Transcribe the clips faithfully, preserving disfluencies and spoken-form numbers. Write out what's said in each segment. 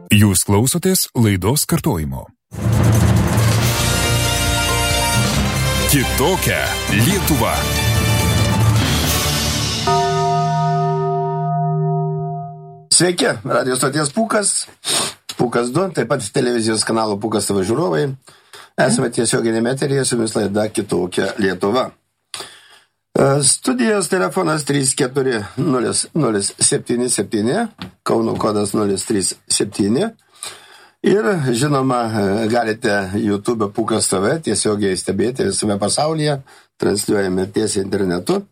Jūs klausotės laidos kartojimo. Kitokia Lietuva. Sveiki, radio stoties Pūkas, Pūkas du, taip pat televizijos kanalo Pūkas T V žiūrovai. Esame tiesioginėme eteryje, su jumis laida Kitokia Lietuva. Studijos telefonas trys keturi nulis nulis septyni septyni, Kauno kodas nulis trys septyni. Ir, žinoma, galite YouTube Pūkas T V tiesiogiai stebėti visame pasaulyje, transliuojame tiesiai internetu.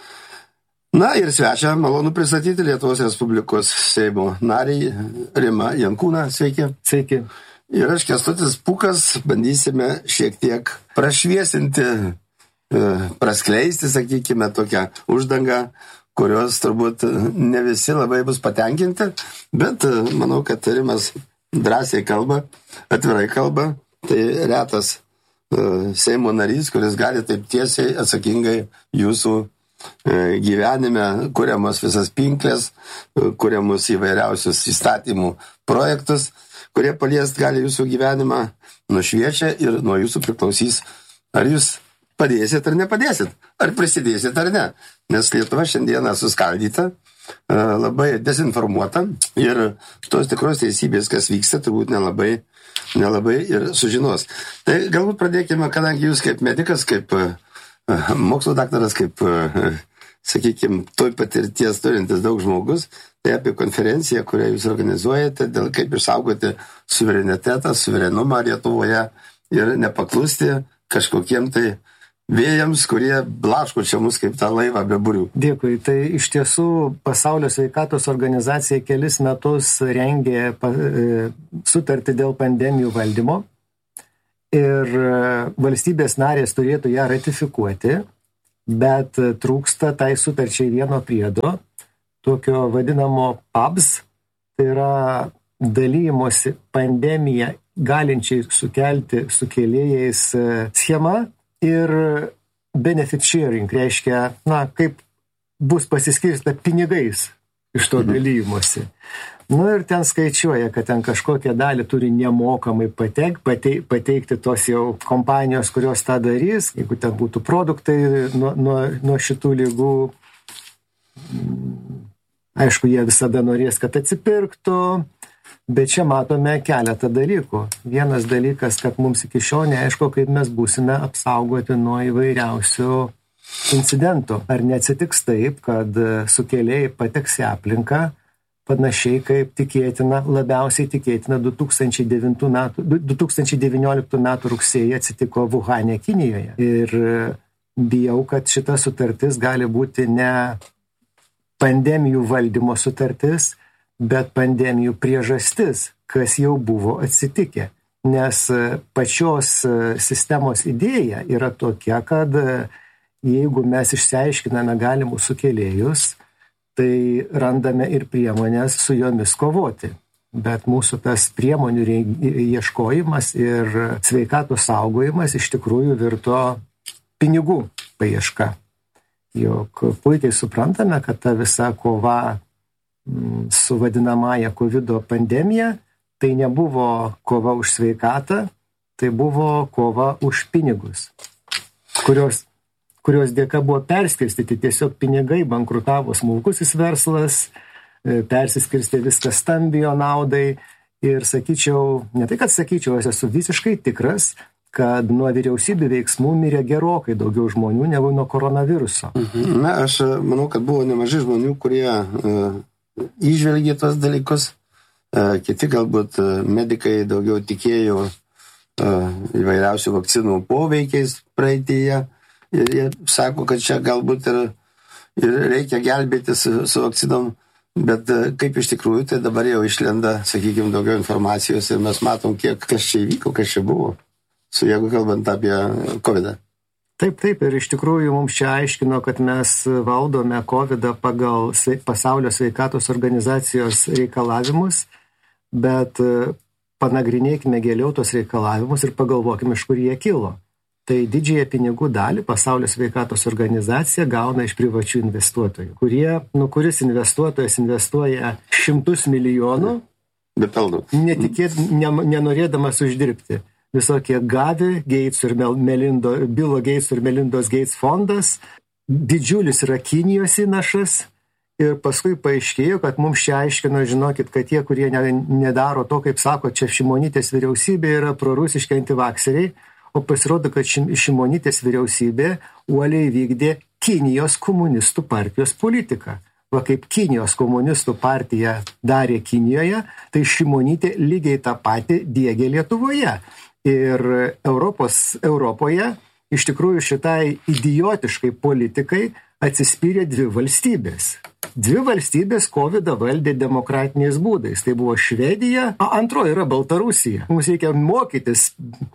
Na ir svečią malonu pristatyti Lietuvos Respublikos Seimo narį Rimą Jankūną. Sveiki. Sveiki. Ir aš, Kęstutis Pūkas, bandysime šiek tiek prašviesinti, praskleisti, sakykime, tokią uždangą, kurios turbūt ne visi labai bus patenkinti, bet manau, kad Rimas drąsiai kalba, atvirai kalba. Tai retas Seimo narys, kuris gali taip tiesiai atsakingai jūsų gyvenime kuriamos visas pinklės, kuriamus įvairiausius įstatymų projektus, kurie paliest gali jūsų gyvenimą, nušviečia ir nuo jūsų priklausys, ar jūs padėsit ar nepadėsit, ar prisidėsit ar ne. Nes Lietuva šiandieną suskaldyta, labai dezinformuota ir tos tikros teisybės, kas vyksta, turbūt nelabai, nelabai ir sužinos. Tai galbūt pradėkime, kadangi jūs kaip medikas, kaip mokslo daktaras, kaip, sakykime, toj patirties turintis daug žmogus, tai apie konferenciją, kurią jūs organizuojate, dėl kaip išsaugoti suverenitetą, suverenumą Lietuvoje ir nepaklusti kažkokiem tai vėjams, kurie blaško čia mus kaip tą laivą be burių. Dėkui. Tai iš tiesų Pasaulio sveikatos organizacija kelis metus rengė sutartį dėl pandemijų valdymo ir valstybės narės turėtų ją ratifikuoti, bet trūksta tai sutarčiai vieno priedo, tokio vadinamo P A B S, tai yra dalymosi pandemiją galinčiai sukelti sukėlėjais schema ir benefit sharing, reiškia, na, kaip bus pasiskirsta pinigais iš to dalymosi. Nu ir ten skaičiuoja, kad ten kažkokią dalį turi nemokamai pateik, pateik, pateikti tos jau kompanijos, kurios tą darys, jeigu ten būtų produktai nuo, nuo, nuo šitų lygų. Aišku, jie visada norės, kad atsipirktų, bet čia matome keletą dalykų. Vienas dalykas, kad mums iki šiol neaišku, kaip mes būsime apsaugoti nuo įvairiausių incidentų. Ar neatsitiks taip, kad sukėlėjai pateks į aplinką, panašiai kaip tikėtina, labiausiai tikėtina du tūkstančiai devynioliktų metų rugsėjį atsitiko Vuhane, Kinijoje. Ir bijau, kad šita sutartis gali būti ne pandemijų valdymo sutartis, bet pandemijų priežastis, kas jau buvo atsitikę. Nes pačios sistemos idėja yra tokia, kad jeigu mes išsiaiškiname galimus sukėlėjus, tai randame ir priemonės su jomis kovoti. Bet mūsų tas priemonių ieškojimas ir sveikatos saugojimas iš tikrųjų virto pinigų paieška. Juk puikiai suprantame, kad ta visa kova su vadinamąja kovido pandemija, tai nebuvo kova už sveikatą, tai buvo kova už pinigus, kurios, kurios dėka buvo perskirstyti tiesiog pinigai, bankrutavo smulkusis verslas, persiskirstė viskas stambiojo naudai ir sakyčiau, ne tai kad sakyčiau, aš esu visiškai tikras, kad nuo vyriausybių veiksmų mirė gerokai daugiau žmonių negu nuo koronaviruso. Na, aš manau, kad buvo nemažai žmonių, kurie uh, įžvelgė tos dalykus. Uh, kiti galbūt uh, medikai daugiau tikėjo uh, įvairiausių vakcinų poveikiais praeityje. Ir jie sako, kad čia galbūt ir, ir reikia gelbėti su, su vakcinom. Bet uh, kaip iš tikrųjų, tai dabar jau išlenda, sakykime, daugiau informacijos ir mes matom, kiek kas čia įvyko, kas čia buvo. Su jeigu kalbant apie kovidą. Taip, taip, ir iš tikrųjų mums čia aiškino, kad mes valdome kovidą pagal Pasaulio sveikatos organizacijos reikalavimus, bet panagrinėkime giliau tos reikalavimus ir pagalvokime, iš kur jie kilo. Tai didžiąją pinigų dalį Pasaulio sveikatos organizacija gauna iš privačių investuotojų, kurie, nu, kuris investuotojas investuoja šimtus milijonų be pelno. Netikėt, ne, nenorėdamas uždirbti. Visokie Gavi, Gates ir Mel, Melindo, Bilo Gates ir Melindos Gates fondas, didžiulis yra Kinijos įnašas. Ir paskui paaiškėjo, kad mums čia aiškino, žinokit, kad tie, kurie ne, nedaro to, kaip sako, čia Šimonytės vyriausybė yra prorusiški antivakseriai, o pasirodo, kad Šimonytės vyriausybė uoliai vykdė Kinijos komunistų partijos politiką. Va kaip Kinijos komunistų partija darė Kinijoje, tai Šimonytė lygiai tą patį diegė Lietuvoje. Ir Europos, Europoje iš tikrųjų šitai idiotiškai politikai atsispyrė dvi valstybės. Dvi valstybės kovidą valdė demokratiniais būdais. Tai buvo Švedija, o antroji yra Baltarusija. Mums reikia mokytis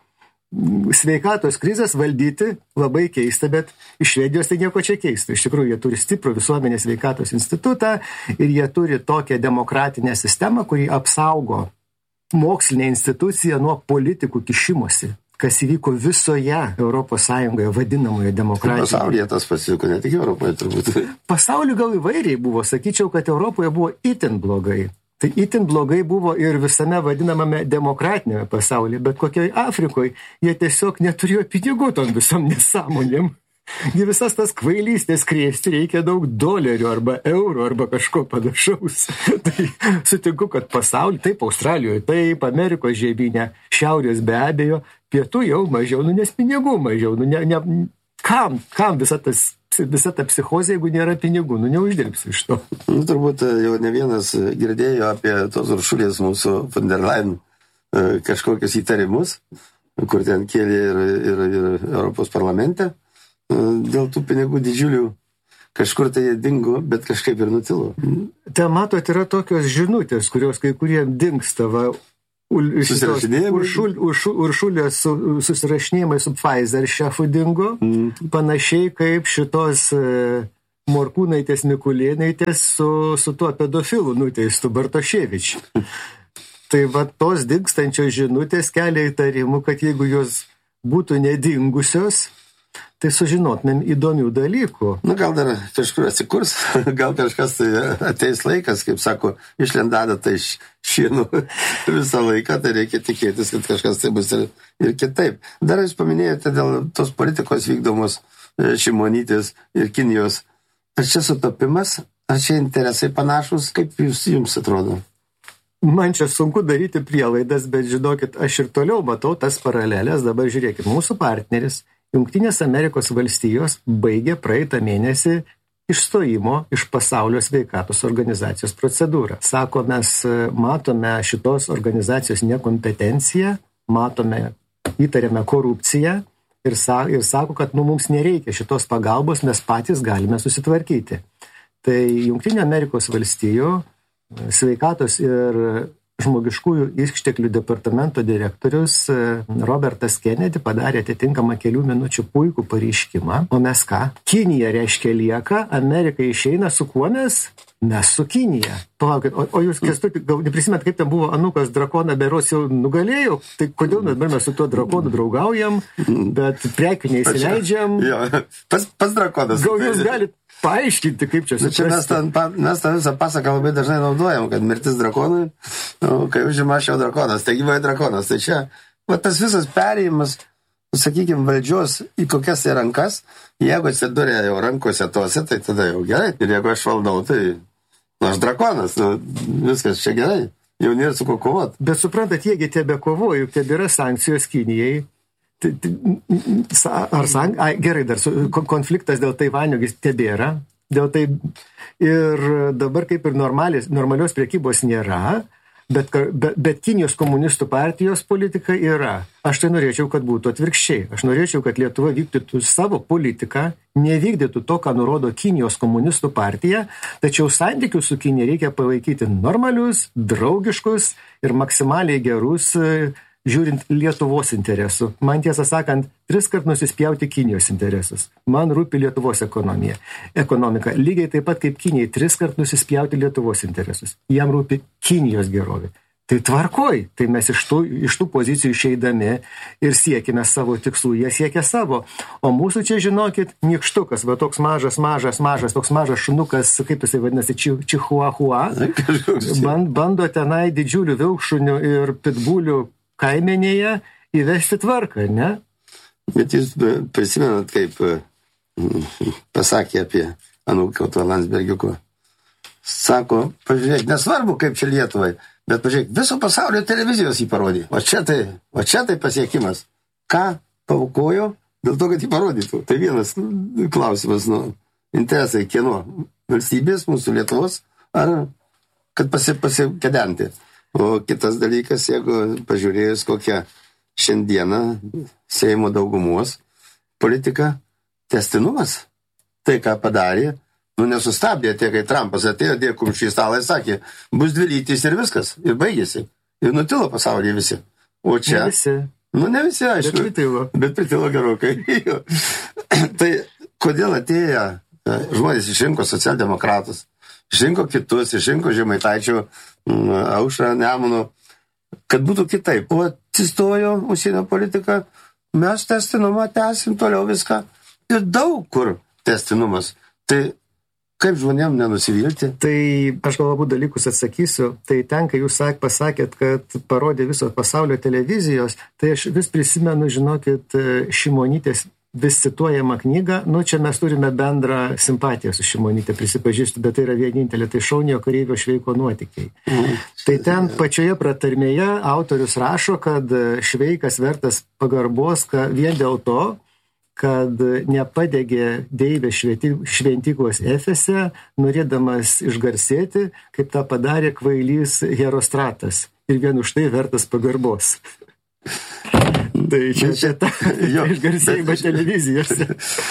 sveikatos krizės valdyti, labai keista, bet iš Švedijos tai nieko čia keista. Iš tikrųjų, jie turi stiprų visuomenės sveikatos institutą ir jie turi tokią demokratinę sistemą, kuri apsaugo mokslinę instituciją nuo politikų kišimosi, kas įvyko visoje Europos Sąjungoje vadinamoje demokratijoje. Pasaulyje tas pasiko, ne tik Europoje turbūt. Pasaulyje gal įvairiai buvo, sakyčiau, kad Europoje buvo itin blogai. Tai itin blogai buvo ir visame vadinamame demokratinėme pasaulyje, bet kokioje Afrikoje jie tiesiog neturėjo pinigų tom visom nesąmonėm. Gi visas tas kvailystės krėsti reikia daug dolerių arba eurų arba kažko panašaus. Tai sutinku, kad pasaulyje, taip Australijoje, taip Amerikos žemyne, šiaurės be abejo, pietų jau mažiau, nu nes pinigų mažiau, nu ne, ne, kam, kam visa tas visa ta psichozė, jeigu nėra pinigų, nu neuždirbsi iš to. Nu, turbūt jau ne vienas girdėjo apie tos Uršulės mūsų von der Leyen kažkokius įtarimus, kur ten kėlė ir, ir, ir Europos parlamente. Dėl tų pinigų didžiulių kažkur tai jie dingo, bet kažkaip ir nutilo. Ten, matot, yra tokios žinutės, kurios kai kuriem dingsta, va, Uršul, uršul, Uršulės su, susirašinėjimai su Pfizer šefu dingo, mm. panašiai kaip šitos e, Morkūnaitės Mikulėnaitės su, su tuo pedofilu nuteistu Bartoševič. Tai va tos dingstančios žinutės kelia įtarimų, kad jeigu jos būtų nedingusios, tai sužinotumėm įdomių dalykų. Nu, gal dar kažkur atsikurs, gal kažkas tai ateis laikas, kaip sako, išlendada tai iš šienų visą laiką, tai reikia tikėtis, kad kažkas tai bus ir, ir kitaip. Dar jūs paminėjote dėl tos politikos vykdomos Šimonytės ir Kinijos. Ar čia sutapimas, ar čia interesai panašus, kaip jūs, jums atrodo? Man čia sunku daryti prielaidas, bet žinokit, aš ir toliau matau tas paralelės. Dabar žiūrėkit, mūsų partneris Jungtinės Amerikos valstijos baigė praeitą mėnesį išstojimo iš pasaulio sveikatos organizacijos procedūrą. Sako, mes matome šitos organizacijos nekompetenciją, matome, įtariame korupciją ir, sa, ir sako, kad nu, mums nereikia šitos pagalbos, mes patys galime susitvarkyti. Tai Jungtinė Amerikos valstijų sveikatos ir žmogiškųjų išteklių departamento direktorius Robertas Kennedy padarė atitinkamą kelių minučių puikų pareiškimą. O mes ką? Kinija reiškia lieka, Amerika išeina, su kuo mes? Mes su Kinija. Palaukit, o, o jūs, Kęstuti, gal neprisimėt, kaip ten buvo Anukas drakoną beros jau nugalėjo? Tai kodėl mes, mes su tuo drakonu draugaujam, bet prekių neįsileidžiam? Jo, pas, pas drakonas. Gal jūs galite paaiškinti, kaip čia suprasti? Čia mes tą, mes tą visą pasaką labai dažnai naudojam, kad mirtis drakonui, nu, kai užima šio drakonas, tai gyvai drakonas. Tai čia, va, tas visas perėjimas, sakykime, valdžios į kokias į rankas, jeigu atsidūrė jau rankose tose, tai tada jau gerai. Ir jeigu aš valdau, tai nu, aš drakonas, nu, viskas čia gerai. Jau nėra su ko kovot. Bet suprantat, jiegi tebe kovoja, juk tebėra sankcijos Kinijai. Ar sank... Ai, gerai, dar su, konfliktas dėl Taivanio tebėra. Dėl tai ir dabar kaip ir normalis, normalios priekybos nėra, bet, bet, bet Kinijos komunistų partijos politika yra. Aš tai norėčiau, kad būtų atvirkščiai. Aš norėčiau, kad Lietuva vykdytų savo politiką, nevykdytų to, ką nurodo Kinijos komunistų partija, tačiau santykių su Kinija reikia palaikyti normalius, draugiškus ir maksimaliai gerus, žiūrint Lietuvos interesų. Man tiesą sakant, tris kart nusispjauti Kinijos interesus. Man rūpi Lietuvos ekonomija. Ekonomika. Lygiai taip pat kaip Kinijai tris kart nusispjauti Lietuvos interesus. Jam rūpi Kinijos gerovė. Tai tvarkoj, tai mes iš tų, iš tų pozicijų išeidami ir siekime savo tikslų, jie siekia savo. O mūsų čia, žinokit, nykštukas, va toks mažas, mažas, mažas, toks mažas šunukas, kaip jisai vadinasi, či, čihuahua, band, bando tenai didžiulių vilkšunių ir pitbulių kaimenėje įvesti tvarką, ne? Bet jūs prisimenat, kaip pasakė apie Anūką to Landsbergiuko. Sako, pažiūrėk, nesvarbu, kaip čia Lietuvai, bet pažiūrėk, viso pasaulio televizijos jį parodė. O čia tai, o čia tai pasiekimas. Ką paukojo dėl to, kad jį parodytų? Tai vienas klausimas, nu, interesai kieno? Valstybės, mūsų Lietuvos, ar kad pasi, pasikedenti? O kitas dalykas, jeigu pažiūrėjus kokią šiandieną Seimo daugumos politika, tęstinumas, tai ką padarė, nu nesustabdė tie, kai Trumpas atėjo, dėkum šį stalą ir sakė, bus dvi lytys ir viskas, ir baigėsi. Ir nutilo pasaulyje visi. O čia... Ne visi. Nu ne visi, aišku. Bet pritilo. Bet pritilo gerokai. Tai kodėl atėjo žmonės išrinko socialdemokratus, išrinko kitus, išrinko Žemaitaičio, Aušrą, Nemuno, kad būtų kitaip. O atsistojo užsienio politika, mes testinumą tęsim toliau viską. Ir daug kur testinumas. Tai kaip žmonėm nenusivilti? Tai aš gal abu dalykus atsakysiu. Tai ten, kai jūs sak, pasakėt, kad parodė viso pasaulio televizijos, tai aš vis prisimenu, žinokit, Šimonytės vis cituojamą knygą. Nu, čia mes turime bendrą simpatiją su Šimonytė, prisipažįstu, bet tai yra vienintelė, tai Šauniojo kareivio Šveiko nuotykiai. Mm. Tai ten pačioje pratarmėje autorius rašo, kad Šveikas vertas pagarbos vien dėl to, kad nepadegė deivė šventyklos Efese, norėdamas išgarsėti, kaip tą padarė kvailys Herostratas. Ir vien už tai vertas pagarbos. Tai čia, čia ta išgarsėjimą televizijose.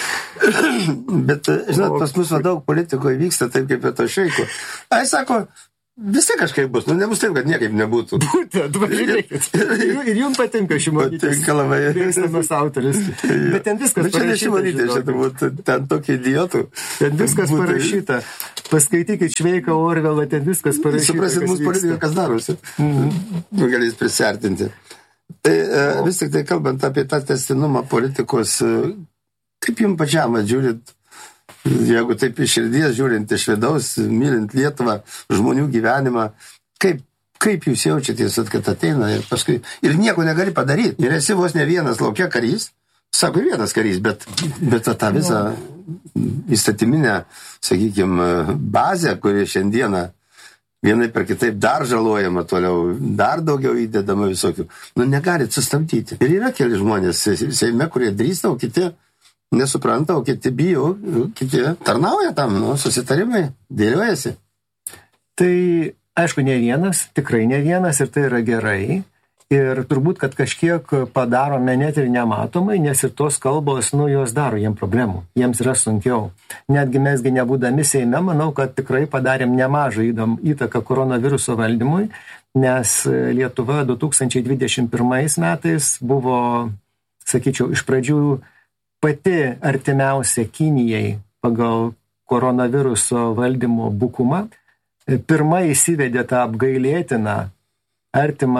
Bet, žinot, pas mus daug politikoje vyksta taip kaip ir to Šveiko. Ai, sako, visi kažkaip bus, nu nebus taip, kad niekaip nebūtų. Būtent, važiuokit. Ir, ir jums patinka Šimonytės. Patinka labai. Mėgstamas autorius. Bet ten viskas bet parašyta. Bet čia ne Šimonytė, čia turbūt ten tokie idiotų. Ten viskas būtų... parašyta. Paskaitykit Šveiką, Orvelą, ten viskas parašyta. Suprasit, mūsų politika kas darosi. Mm-hmm. Nu, galės prisiartinti. Tai o... vis tik tai kalbant apie tą testinumą politikos, kaip jums pačiam žiūrit, jeigu taip iš širdies žiūrint iš vidaus, mylint Lietuvą, žmonių gyvenimą, kaip, kaip jūs jaučiatės, kad ateina ir paskui ir nieko negali padaryti. Ir esi vos ne vienas laukia karys, sako vienas karys, bet, bet tą visą įstatyminę, sakykime, bazę, kuri šiandieną vienai per kitaip dar žalojama toliau, dar daugiau įdedama visokių, nu negalit sustabdyti. Ir yra keli žmonės Seime, kurie drįsta, o kiti nesupranta, o kiti bijo, kiti tarnauja tam, nu, susitarimai, dėliojasi. Tai, aišku, ne vienas, tikrai ne vienas ir tai yra gerai. Ir turbūt, kad kažkiek padarome net ir nematomai, nes ir tos kalbos, nu, jos daro jiem problemų. Jiems yra sunkiau. Netgi mesgi nebūdami Seime, manau, kad tikrai padarėm nemažą įtaką koronaviruso valdymui, nes Lietuva du tūkstančiai dvidešimt pirmais metais buvo, sakyčiau, iš pradžių pati artimiausia Kinijai pagal koronaviruso valdymo bukumą. Pirma įsivedė tą apgailėtiną artimą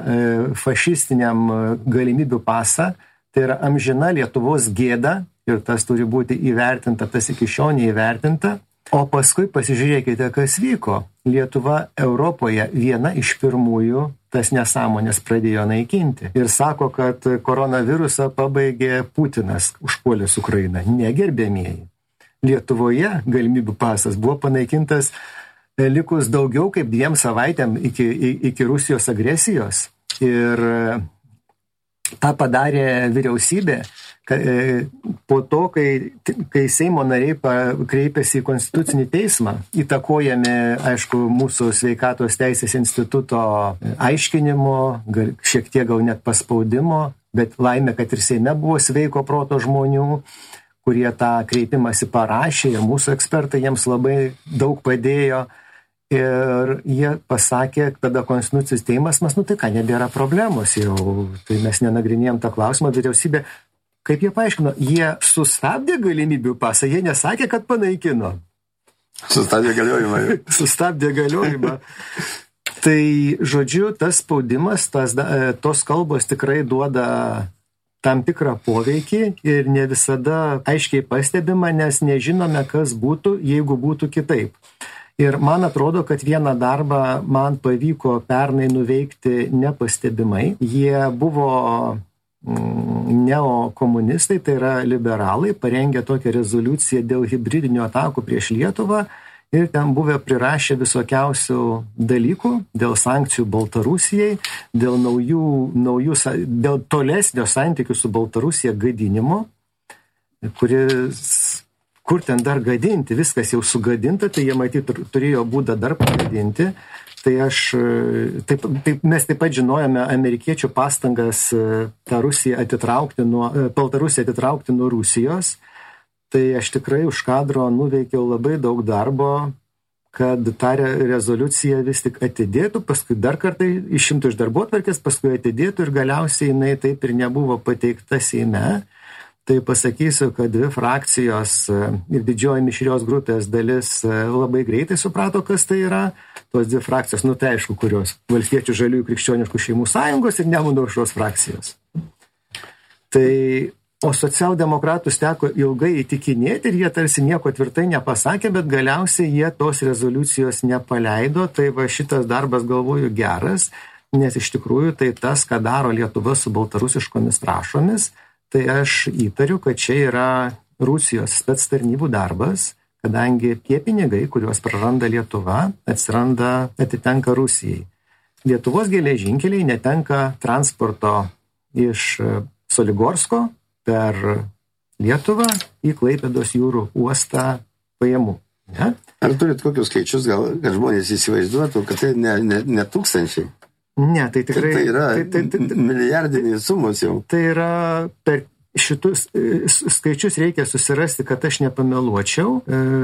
fašistiniam galimybių pasą, tai yra amžina Lietuvos gėda ir tas turi būti įvertinta, tas iki šiol neįvertinta. O paskui pasižiūrėkite, kas vyko. Lietuva Europoje viena iš pirmųjų tas nesąmonės pradėjo naikinti. Ir sako, kad koronavirusą pabaigė Putinas, užpuolęs Ukrainą. Negerbėmieji. Lietuvoje galimybių pasas buvo panaikintas likus daugiau kaip dviem savaitėm iki, iki Rusijos agresijos. Ir tą padarė vyriausybė po to, kai, kai Seimo nariai kreipėsi į Konstitucinį teismą, įtakojami, aišku, mūsų sveikatos teisės instituto aiškinimo, šiek tiek gal net paspaudimo, bet laimė, kad ir Seime buvo sveiko proto žmonių, kurie tą kreipimąsi parašė ir mūsų ekspertai jiems labai daug padėjo. Ir jie pasakė, tada Konstitucijos teimas, mes, nu tai ką, nebėra problemos jau, tai mes nenagrinėjom tą klausimą, vyriausybė, kaip jie paaiškino, jie sustabdė galimybių pasą, jie nesakė, kad panaikino. Sustabdė galiojimą. Sustabdė galiojimą. Tai, žodžiu, tas spaudimas, tas, tos kalbos tikrai duoda tam tikrą poveikį ir ne visada aiškiai pastebima, nes nežinome, kas būtų, jeigu būtų kitaip. Ir man atrodo, kad vieną darbą man pavyko pernai nuveikti nepastebimai. Jie buvo neokomunistai, tai yra liberalai, parengė tokią rezoliuciją dėl hibridinių atakų prieš Lietuvą ir ten buvę prirašę visokiausių dalykų dėl sankcijų Baltarusijai, dėl, naujų, naujų, dėl tolesnio santykių su Baltarusija gadinimo, kuris, kur ten dar gadinti, viskas jau sugadinta, tai jie matyt turėjo būdą dar pagadinti. Tai aš, taip, taip, mes taip pat žinojame amerikiečių pastangas tą Rusiją atitraukti nuo, Baltarusiją atitraukti nuo Rusijos. Tai aš tikrai už kadro nuveikiau labai daug darbo, kad tą rezoliuciją vis tik atidėtų, paskui dar kartą išimtų iš darbotvarkės, paskui atidėtų ir galiausiai jinai taip ir nebuvo pateikta Seime. Tai pasakysiu, kad dvi frakcijos ir didžioji mišrios grupės dalis labai greitai suprato, kas tai yra. Tos dvi frakcijos, nu tai aišku, kurios Valstiečių žaliųjų krikščioniškų šeimų sąjungos ir Nemuno aušros frakcijos. Tai o socialdemokratus teko ilgai įtikinėti ir jie tarsi nieko tvirtai nepasakė, bet galiausiai jie tos rezoliucijos nepaleido. Tai va šitas darbas, galvoju, geras, nes iš tikrųjų tai tas, ką daro Lietuva su baltarusiškomis trąšomis, tai aš įtariu, kad čia yra Rusijos spec tarnybų darbas, kadangi tie pinigai, kuriuos praranda Lietuva, atsiranda, atitenka Rusijai. Lietuvos geležinkeliai netenka transporto iš Soligorsko per Lietuvą į Klaipėdos jūrų uostą pajamų. Ne? Ar turit kokius skaičius, gal, kad žmonės įsivaizduotų, kad tai ne, ne, ne tūkstančiai? Ne, tai tikrai... Tai, tai yra tai, tai, tai, tai, milijardiniai sumos jau. Tai yra per šitus skaičius reikia susirasti, kad aš nepameluočiau.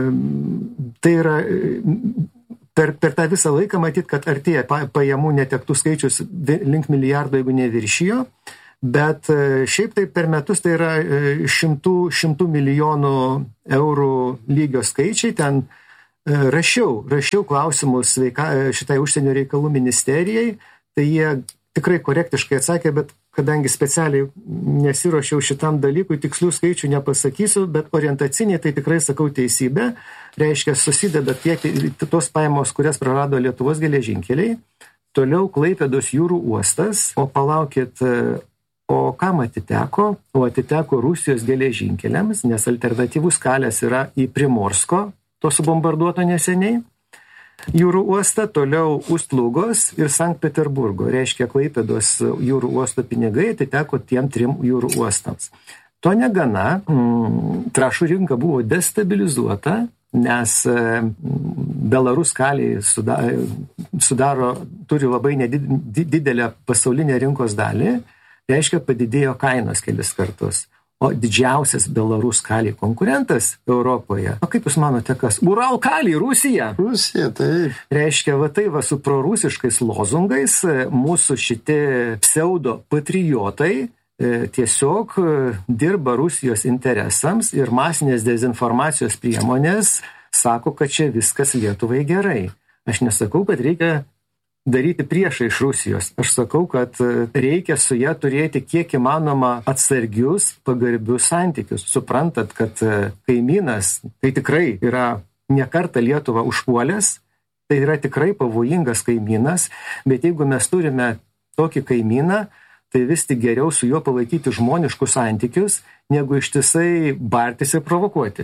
Tai yra per, per tą visą laiką matyt, kad artėja pajamų netektų skaičius link milijardo, jeigu neviršijo. Bet šiaip tai per metus tai yra šimtų, šimtų milijonų eurų lygio skaičiai. Ten rašiau, rašiau klausimus sveika, šitai užsienio reikalų ministerijai, tai jie tikrai korektiškai atsakė, bet kadangi specialiai nesiruošiau šitam dalykui, tikslių skaičių nepasakysiu, bet orientaciniai tai tikrai sakau teisybę. Reiškia, susideda tiek tos pajamos, kurias prarado Lietuvos geležinkeliai, toliau Klaipėdos jūrų uostas, o palaukit... O kam atiteko? O atiteko Rusijos geležinkeliams, nes alternatyvus kelias yra į Primorsko, to subombarduoto neseniai, jūrų uostą, toliau Ust-Lugos ir Sankt Peterburgo. Reiškia, Klaipėdos jūrų uosto pinigai atiteko tiem trim jūrų uostams. To negana, trąšų rinka buvo destabilizuota, nes Belarus kaliai sudaro, turi labai nedidelę pasaulinę rinkos dalį. Reiškia, padidėjo kainos kelis kartus. O didžiausias Belarus kaliai konkurentas Europoje, o kaip jūs manote, kas? Ural kaliai, Rusija. Rusija, taip. Reiškia, va tai va su prorusiškais lozungais mūsų šitie pseudo patriotai tiesiog dirba Rusijos interesams ir masinės dezinformacijos priemonės sako, kad čia viskas Lietuvai gerai. Aš nesakau, kad reikia daryti priešą iš Rusijos. Aš sakau, kad reikia su ją turėti kiek įmanoma atsargius, pagarbius santykius. Suprantat, kad kaimynas tai tikrai yra ne kartą Lietuvą užpuolęs, tai yra tikrai pavojingas kaimynas, bet jeigu mes turime tokį kaimyną, tai vis tik geriau su juo palaikyti žmoniškus santykius, negu ištisai bartis ir provokuoti.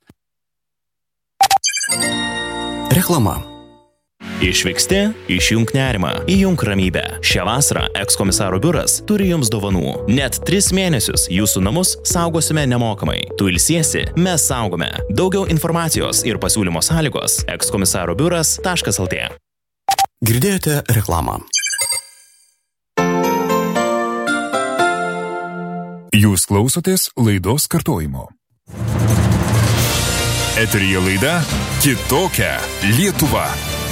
Reklama. Išvyksti, išjunk nerimą, įjunk ramybę. Šią vasarą ekskomisaro biuras turi jums dovanų. Net tris mėnesius jūsų namus saugosime nemokamai. Tu ilsiesi, mes saugome. Daugiau informacijos ir pasiūlymo sąlygos ekskomisaro biuras taškas el tė. Girdėjote reklamą. Jūs klausotės laidos kartojimo. Eteryje laida Kitokia Lietuva.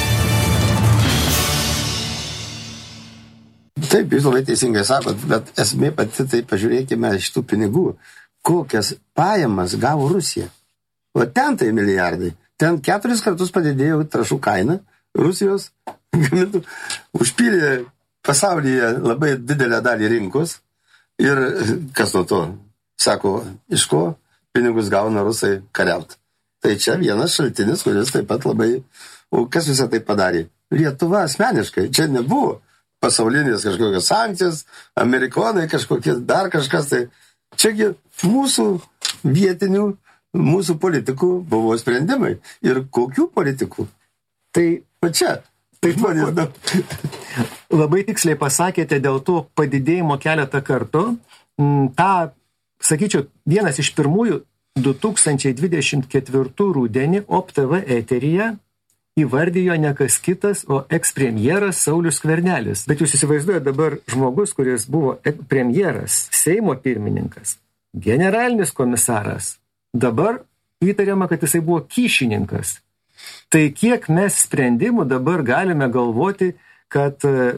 Taip, jūs labai teisingai sakot, bet esmė pati, tai pažiūrėkime šitų pinigų, kokias pajamas gavo Rusija. O ten tai milijardai. Ten keturis kartus padidėjo trąšų kaina Rusijos, gamintų, užpylė pasaulyje labai didelę dalį rinkos ir kas nuo to, sako, iš ko pinigus gauna rusai kariauti. Tai čia vienas šaltinis, kuris taip pat labai, o kas visą tai padarė? Lietuva asmeniškai, čia nebuvo pasaulinės kažkokios sankcijos, amerikonai kažkokie, dar kažkas, tai čiagi mūsų vietinių, mūsų politikų buvo sprendimai. Ir kokių politikų? Tai va čia. Tai žmonės daug. Labai tiksliai pasakėte dėl to padidėjimo keletą kartų. Ta, sakyčiau, vienas iš pirmųjų du tūkstančiai dvidešimt ketvirtų rudenį O P T V eteryje įvardijo ne kas kitas, o ekspremjeras Saulius Skvernelis. Bet jūs įsivaizduojate dabar žmogus, kuris buvo premjeras, Seimo pirmininkas, generalinis komisaras. Dabar įtariama, kad jisai buvo kyšininkas. Tai kiek mes sprendimų dabar galime galvoti, kad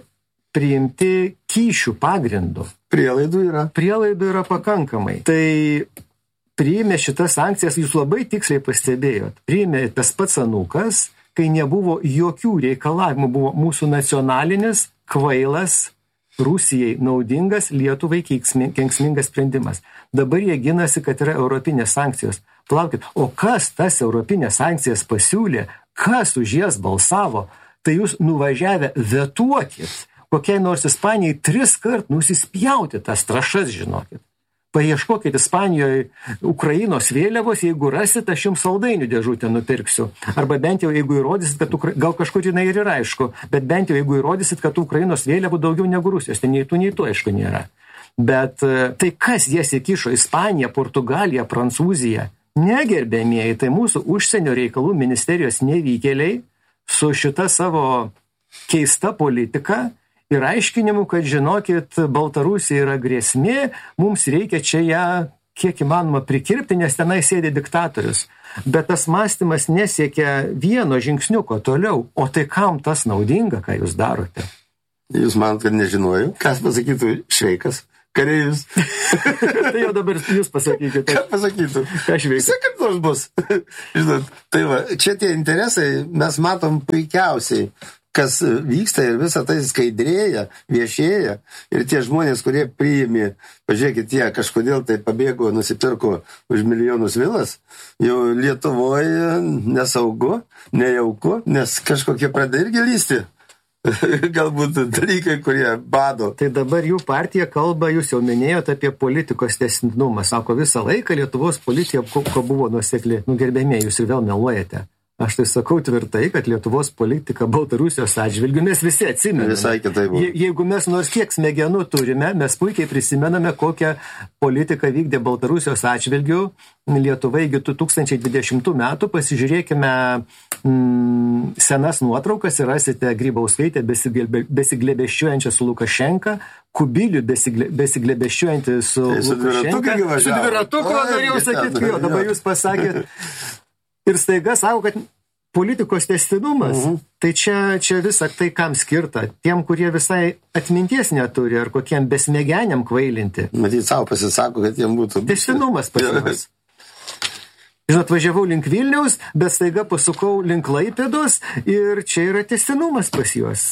priimti kyšių pagrindu. Prielaidų yra. Prielaidų yra pakankamai. Tai priėmė šitas sankcijas, jūs labai tiksliai pastebėjot. Priėmė tas pats anūkas, kai nebuvo jokių reikalavimų, buvo mūsų nacionalinis, kvailas, Rusijai naudingas, Lietuvai kenksmingas sprendimas. Dabar jie ginasi, kad yra europinės sankcijos. Palaukit, o kas tas europinės sankcijas pasiūlė, kas už jas balsavo, tai jūs nuvažiavę vetuokit, kokiai nors Ispanijai tris kart nusispjauti tas trašas, žinokit. Paieškokit Ispanijoje Ukrainos vėliavos, jeigu rasit, aš jums saldainių dėžutę nupirksiu. Arba bent jau, jeigu įrodysit, kad Ukra... gal kažkur jinai ir yra aišku, bet bent jau, jeigu įrodysit, kad Ukrainos vėliavų daugiau negu Rusijos, tai nei tų, nei tų aišku nėra. Bet tai kas jas įkišo? Ispanija, Portugalija, Prancūzija? Negerbėmieji, tai mūsų užsienio reikalų ministerijos nevykėliai su šita savo keista politika ir aiškinimu, kad žinokit, Baltarusija yra grėsmė, mums reikia čia ją kiek įmanoma prikirpti, nes tenai sėdi diktatorius. Bet tas mąstymas nesiekia vieno žingsniuko toliau. O tai kam tas naudinga, ką jūs darote? Jūs manot, kad nežinojau? Kas pasakytų Šveikas? Kareivis? Tai jau dabar jūs pasakykite. Ką pasakytų? Ką Šveikas? Visi kaip nors bus. Žinot, tai va, čia tie interesai mes matom puikiausiai, kas vyksta ir visą tai skaidrėja, viešėja. Ir tie žmonės, kurie priimi, pažiūrėkit, tie kažkodėl tai pabėgo, nusipirko už milijonus vilas, jau Lietuvoje nesaugu, nejauku, nes kažkokie pradeda irgi lysti. Galbūt dalykai, kurie bado. Tai dabar jų partija kalba, jūs jau minėjote apie politikos tęstinumą. Sako, visą laiką Lietuvos politika ko buvo nuosekli. Nu, gerbėmė, jūs ir vėl meluojate. Aš tai sakau tvirtai, kad Lietuvos politika Baltarusijos atžvilgiu mes visi atsimename. Visai kitaip buvo. Je, jeigu mes nors kiek smegenų turime, mes puikiai prisimename, kokią politiką vykdė Baltarusijos atžvilgiu Lietuvai iki du tūkstančiai dvidešimtų metų. Pasižiūrėkime mm, senas nuotraukas ir rasite Grybauskaitę besiglebeščiuojančią su Lukašenka, Kubilių besiglebeščiuojantį su tai Lukašenka. Su dviratuku, norėjau sakyti, jo, dabar jūs pasakėt. Ir staiga sako, kad politikos tęstinumas, uh-huh. tai čia, čia visą tai kam skirta, tiem, kurie visai atminties neturi, ar kokiem besmegeniam kvailinti. Matyt, savo pasisako, kad jiem būtų... Tęstinumas pas juos. Žinot, važiavau link Vilniaus, bet staiga pasukau link Klaipėdos ir čia yra tęstinumas pas juos.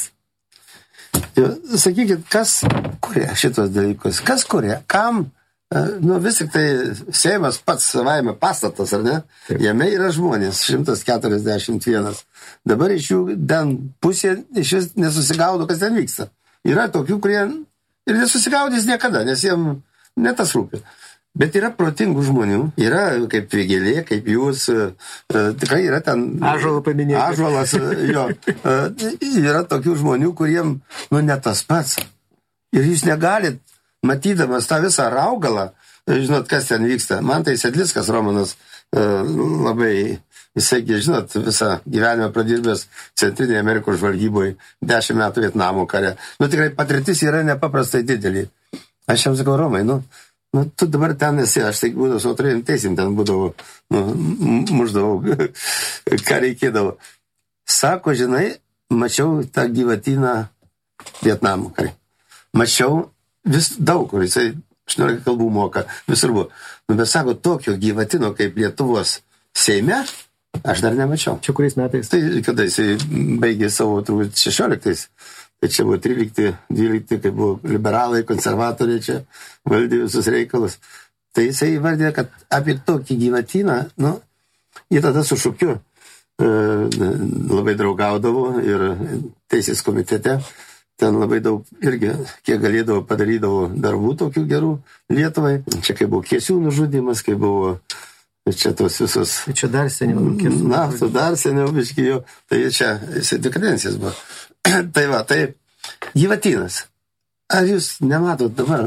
Jo, sakykit, kas kuria šitos dalykus? Kas kuria? Kam? Nu, vis tik tai Seimas pats savaime pastatas, ar ne? Taip. Jame yra žmonės, šimtas keturiasdešimt vienas. Dabar iš jų ten pusė iš vis nesusigaudo, kas ten vyksta. Yra tokių, kurie ir nesusigaudys niekada, nes jiem ne tas rūpi. Bet yra protingų žmonių, yra kaip Vėgėlė, kaip jūs, e, tikrai yra ten... Ąžuolą paminėti. Ąžuolas, jo. E, yra tokių žmonių, kuriem, nu, ne tas pats. Ir jūs negalit, matydamas tą visą raugalą, žinot, kas ten vyksta. Man tai Sedlickas Romanas e, labai, jisai, žinot, visą gyvenimą pradirbęs Centrinėje Amerikos žvalgyboje, dešimt metų Vietnamo kare. Nu, tikrai patirtis yra nepaprastai didelį. Aš jam sakau, Romai, nu, nu, tu dabar ten esi, aš tai būdavau su autorėjim teisim, ten būdavau, nu, muždavau, ką reikėdavo. Sako, žinai, mačiau tą gyvatyną Vietnamo kare. Mačiau vis daug, kur jisai aštuoniolika kalbų moka, visur buvo. Nu, bet sako, tokio gyvatino kaip Lietuvos Seime, Aš dar nemačiau. Čia kuriais metais? Tai kada jisai baigė savo turbūt šešioliktais. Tai čia buvo trylikti, dvylikti, kai buvo liberalai, konservatoriai čia valdė visus reikalus. Tai jisai įvardė, kad apie tokį gyvatyną, nu, jie tada su Šukiu e, labai draugaudavo ir teisės komitete. Ten labai daug irgi, kiek galėdavo, padarydavo darbų tokių gerų Lietuvai. Čia kai buvo Kiesių nužudymas, kai buvo čia tos visos... Tai čia dar seniau. Na, tu dar seniau biškai jo. Tai čia jisai dvi kadencijas buvo. Tai va, tai gyvatynas. Ar jūs nematot dabar?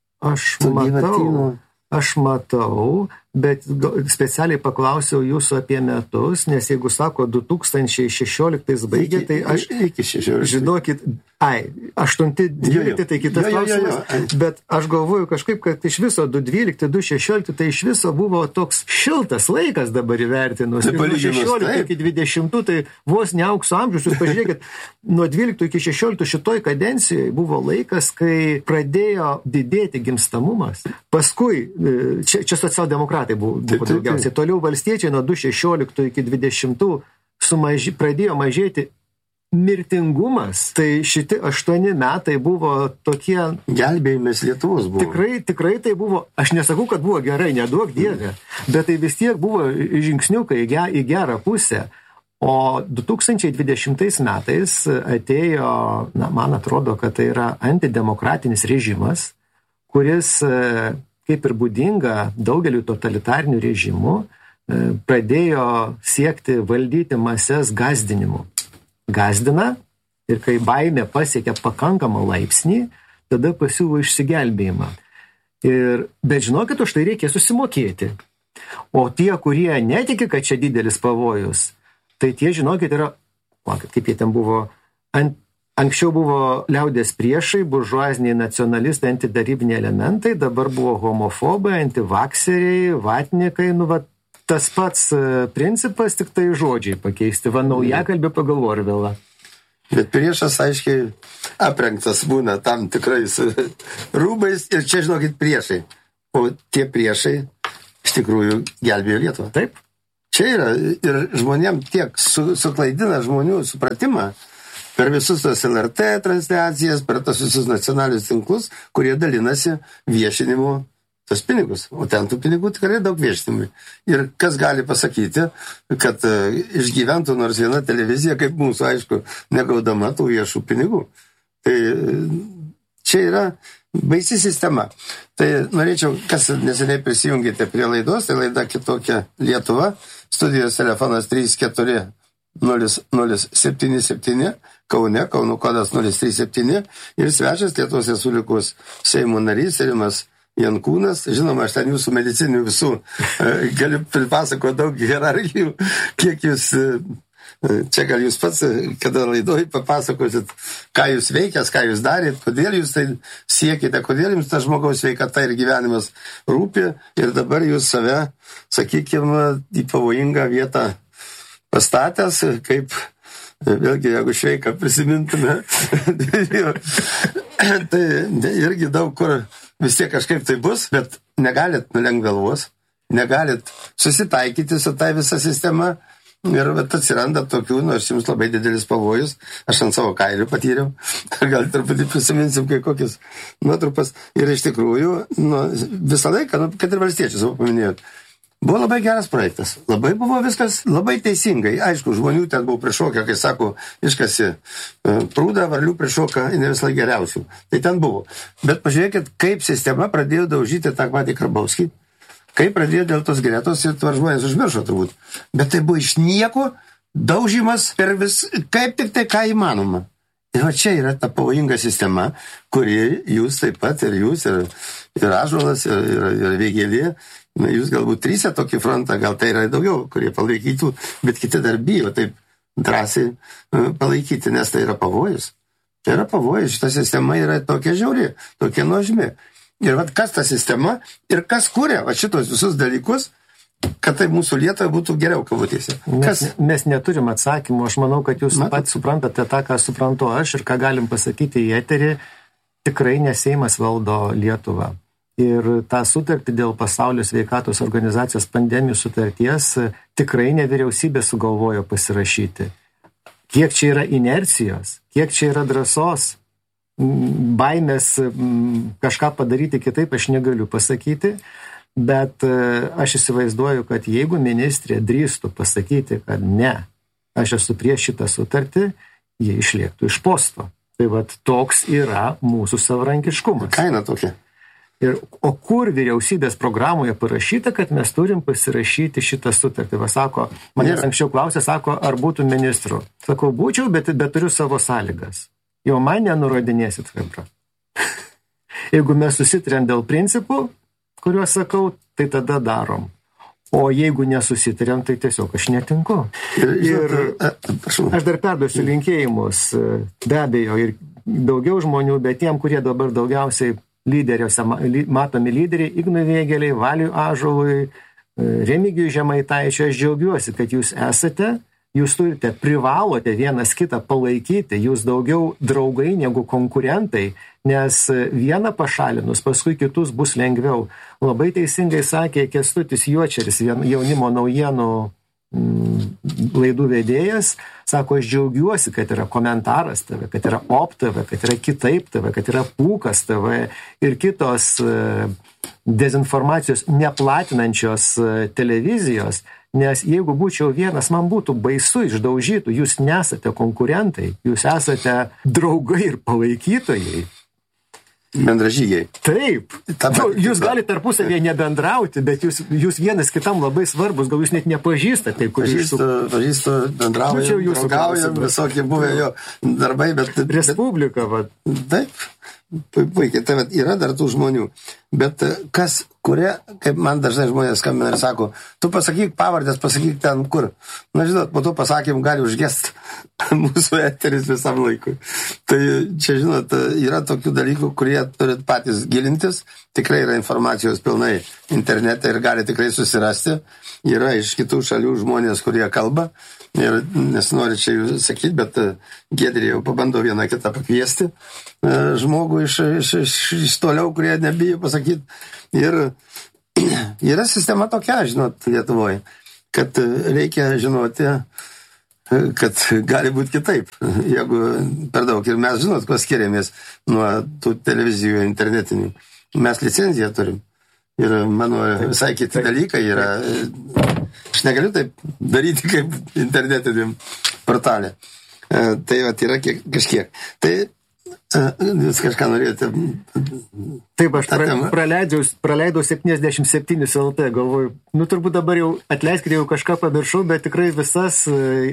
Aš matau. Gyvatynų? Aš matau, bet specialiai paklausiau jūsų apie metus, nes jeigu sako du tūkstančiai šešioliktais baigė, tai aš... Iki šešioliktais. Žinokit, ai, aštunti, dvylikti, tai kitas jo, jo, jo, jo. klausimas, bet aš galvoju kažkaip, kad iš viso du dvylikti, du šešiolikti, tai iš viso buvo toks šiltas laikas dabar įvertinus. Tai nuo šešioliktų iki dvidešimtų, tai vos ne aukso amžius. Jūs pažiūrėkit, nuo dvyliktų iki šešioliktų šitoj kadencijoje buvo laikas, kai pradėjo didėti gimstamumas. Paskui, čia, čia socialdemokratai buvo, buvo daugiausiai. Toliau valstiečiai nuo du šešioliktų iki dvidešimtų sumaži, pradėjo mažėti mirtingumas. Tai šiti aštuoni metai buvo tokie... Gelbėjimas Lietuvos buvo. Tikrai, tikrai tai buvo, aš nesakau, kad buvo gerai, neduok Dieve, bet tai vis tiek buvo žingsniukai į gerą pusę. O du tūkstančiai dvidešimtais metais atėjo, na, man atrodo, kad tai yra antidemokratinis režimas, kuris, kaip ir būdinga daugeliu totalitarinių režimų, pradėjo siekti valdyti mases gazdinimu. Gazdina ir kai baimė pasiekia pakankamą laipsnį, tada pasiūlo išsigelbėjimą. Ir, bet žinokit, už tai reikia susimokėti. O tie, kurie netiki, kad čia didelis pavojus, tai tie, žinokit, yra, kaip jie ten buvo, ant, anksčiau buvo liaudės priešai, buržuaziniai nacionalistai, antidarybiniai elementai, dabar buvo homofobai, antivakseriai, vatnikai, nu, va, tas pats principas, tik tai žodžiai pakeisti. Va, naujakalbė pagal Orvelą. Bet priešas, aiškiai, aprengtas būna tam tikrais rūbais ir čia, žinokit, priešai. O tie priešai iš tikrųjų gelbėjo Lietuvą. Taip. Čia yra ir žmonėm tiek su, suklaidina žmonių supratimą per visus tos L R T transliacijas, per tos visus nacionalinius tinklus, kurie dalinasi viešinimu tos pinigus, o ten tų pinigų tikrai daug viešinimui. Ir kas gali pasakyti, kad uh, išgyventų nors viena televizija, kaip mūsų, aišku, negaudama tų viešų pinigų. Tai čia yra baisi sistema. Tai norėčiau, kas neseniai prisijungėte prie laidos, tai laida Kitokia Lietuva, studijos telefonas trys keturi nulis nulis septyni septyni, Kaune, Kauno kodas nulis trys septyni ir svečias Lietuvos Respublikos Seimo narys Rimas Jankūnas. Žinoma, aš ten jūsų medicinių visų galiu pripasakoti daug hierarchijų, kiek jūs, čia gal jūs pats, kada laidoj papasakosit, ką jūs veikęs, ką jūs darėt, kodėl jūs tai siekite, kodėl jums ta žmogaus sveikata ir gyvenimas rūpi ir dabar jūs save, sakykime, į pavojingą vietą pastatęs, kaip, vėlgi, jeigu šveiką prisimintume, tai irgi daug kur vis tiek kažkaip tai bus, bet negalit nulenkt galvos, negalit susitaikyti su tai visa sistema ir vat, atsiranda tokių, nors jums labai didelis pavojus, aš ant savo kailių patyriau, gal truputį prisiminsim kai kokias nuotrupas ir iš tikrųjų nu, visą laiką, nu, kad ir valstiečius jau paminėjot, buvo labai geras projektas, labai buvo viskas labai teisingai, aišku, žmonių ten buvo prišokę, kai sako, iškasi prūdą, varlių prišoka, ne visai geriausių, tai ten buvo, bet pažiūrėkit, kaip sistema pradėjo daužyti tą patį Karbauskį, kaip pradėjo dėl tos Gretos ir tvar žmonės užmiršo turbūt, bet tai buvo iš nieko daužimas per vis, kaip tik tai ką įmanoma. Ir va čia yra ta pavojinga sistema, kuri jūs taip pat, ir jūs, ir, ir Ąžuolas, ir, ir, ir Vėgėlė, na, jūs galbūt trysę tokį frontą, gal tai yra daugiau, kurie palaikytų, bet kiti dar bijo taip drąsiai palaikyti, nes tai yra pavojus. Tai yra pavojus, šita sistema yra tokia žiauri, tokia nuožmi. Ir vat kas ta sistema ir kas kuria va šitos visus dalykus, kad tai mūsų Lietuvai būtų geriau kabutėse. Mes, mes neturim atsakymų, aš manau, kad jūs Matot? pat suprantate tą, ką suprantu aš ir ką galim pasakyti į eterį, tikrai ne Seimas valdo Lietuvą. Ir tą sutartį dėl pasaulio sveikatos organizacijos pandemijų sutarties tikrai ne vyriausybė sugalvojo pasirašyti. Kiek čia yra inercijos, kiek čia yra drąsos, baimės kažką padaryti kitaip, aš negaliu pasakyti, bet aš įsivaizduoju, kad jeigu ministrė drįstų pasakyti, kad ne, aš esu prieš šitą sutartį, jie išliektų iš posto. Tai vat toks yra mūsų savarankiškumas. Kaina tokia. Ir, o kur vyriausybės programoje parašyta, kad mes turim pasirašyti šitą sutartį? Va, sako, manęs anksčiau klausė, sako, ar būtų ministru. Sakau, būčiau, bet, bet turiu savo sąlygas. Jau man nenurodinėsit, Hebra. Jeigu mes susitarėm dėl principų, kuriuos sakau, tai tada darom. O jeigu nesusitarėm, tai tiesiog aš netinku. Ir, ir aš dar perduosiu linkėjimus, be abejo, ir daugiau žmonių, bet tiem, kurie dabar daugiausiai lyderiuose, matomi lyderiai, Ignui Vėgėlei, Valiui Ąžuolui, Remigijui Žemaitaičiui, aš džiaugiuosi, kad jūs esate, jūs turite, privalote vienas kitą palaikyti, jūs daugiau draugai negu konkurentai, nes vieną pašalinus, paskui kitus bus lengviau. Labai teisingai sakė Kęstutis Juočeris, jaunimo naujienų laidų vedėjas, sako, aš džiaugiuosi, kad yra komentaras T V, kad yra Op T V, kad yra Kitaip T V, kad yra Pūkas T V ir kitos dezinformacijos neplatinančios televizijos, nes jeigu būčiau vienas, man būtų baisu, išdaužytų, jūs nesate konkurentai, jūs esate draugai ir palaikytojai. Bendražygiai. Taip. Nu, jūs galite tarpusavėje nebendrauti, bet jūs, jūs vienas kitam labai svarbus, gal jūs net nepažįstate. Pažįstu, su... pažįstu, bendraujam, draugaujam, visokie buvę jo darbai, bet... Respublika, va. Taip, puikiai, tai yra dar tų žmonių. Bet kas, kurie, kaip man dažnai žmonės skambina ir sako, tu pasakyk pavardės, pasakyk ten kur. Na, žinot, po to pasakym gali užgest mūsų eteris visam laikui. Tai čia, žinot, yra tokių dalykų, kurie turit patys gilintis. Tikrai yra informacijos pilnai internete ir gali tikrai susirasti. Yra iš kitų šalių žmonės, kurie kalba. Ir nesinori čia jų sakyti, bet Giedrė jau pabando vieną kitą pakviesti žmogų iš, iš, iš, iš toliau, kurie nebijo pasakyti. Ir yra sistema tokia, žinot, Lietuvoje, kad reikia žinoti, kad gali būti kitaip, jeigu per daug. Ir mes, žinot, ko skiriamės nuo tų televizijų internetinių. Mes licenciją turim. Ir mano visai kiti dalykai yra... Aš negaliu taip daryti kaip internetiniam portalė. Tai vat yra kiek, kažkiek. Tai jūs kažką norėjote... Taip, aš pra, praleidau, praleidau septyniasdešimt septyni L T, galvoju, nu turbūt dabar jau atleiskite, jau kažką pamiršau, bet tikrai visas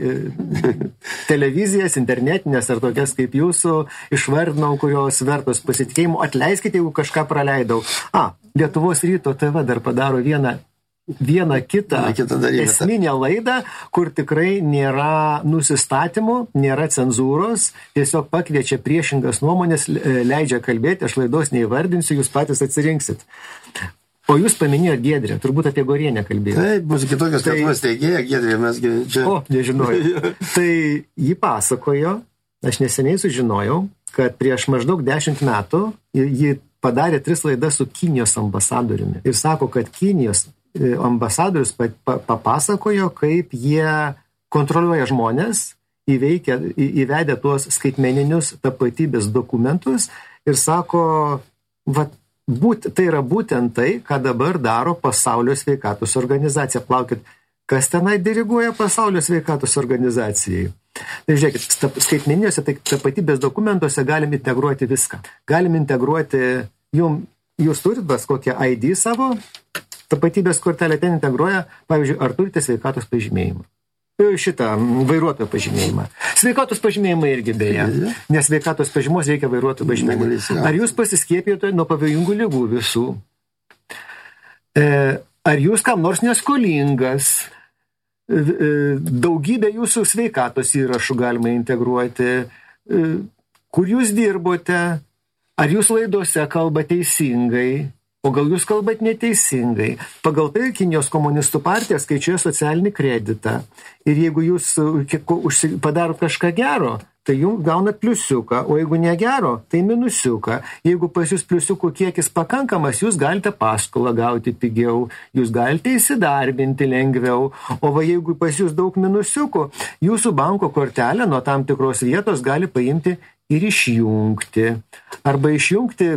televizijas, internetinės ar tokias kaip jūsų išvardinau, kurios vertos pasitikėjimo. Atleiskite, jeigu kažką praleidau. A, Lietuvos ryto T V dar padaro vieną vieną kitą esminę laidą, kur tikrai nėra nusistatymų, nėra cenzūros, tiesiog pakviečia priešingas nuomonės, leidžia kalbėti, aš laidos neįvardinsiu, jūs patys atsirinksit. O jūs paminėjot Giedrę, turbūt apie Gorienę kalbėjote. Taip, mūsų kitokios tai... Lietuvos teigėja Giedrė, mes čia... O, nežinojau. Tai ji pasakojo, aš neseniai sužinojau, kad prieš maždaug dešimt metų ji padarė tris laidas su Kinijos ambasadoriumi. Ir sako, kad Kinijos ambasadorius papasakojo, kaip jie kontroliuoja žmonės, įveikia, įvedę tuos skaitmeninius tapatybės dokumentus ir sako, va, būt, tai yra būtent tai, ką dabar daro Pasaulio sveikatos organizacija. Plaukit, kas tenai diriguoja Pasaulio sveikatos organizacijai? Tai žiūrėkit, skaitmeniniuose tapatybės dokumentuose galim integruoti viską. Galim integruoti, jum, jūs turit bas kokią I D savo, tapatybės kortelę ten integruoja, pavyzdžiui, ar turite sveikatos pažymėjimą. Šitą vairuotojo pažymėjimą. Sveikatos pažymėjimai irgi beje, nes sveikatos pažymos reikia vairuotojo pažymėjimą. Ar jūs pasiskiepijote nuo pavojingų ligų visų? Ar jūs kam nors neskolingas? Daugybę jūsų sveikatos įrašų galima integruoti. Kur jūs dirbote? Ar jūs laidose kalba teisingai? O gal jūs kalbat neteisingai? Pagal tai Kinijos komunistų partija skaičiuoja socialinį kreditą. Ir jeigu jūs padarot kažką gero, tai jums gaunat pliusiuką, o jeigu negero, tai minusiuką. Jeigu pas jūs pliusiukų kiekis pakankamas, jūs galite paskolą gauti pigiau, jūs galite įsidarbinti lengviau, o va jeigu pas jūs daug minusiukų, jūsų banko kortelę nuo tam tikros vietos gali paimti ir išjungti. Arba išjungti